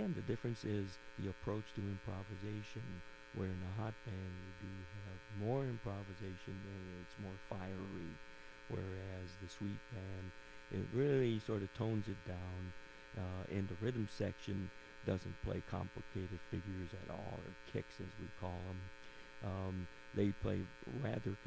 again, the difference is the approach to improvisation, where in a hot band you do have more improvisation and it's more fiery, whereas the sweet band, it really sort of tones it down. In the rhythm section, doesn't play complicated figures at all, or kicks as we call them. They play rather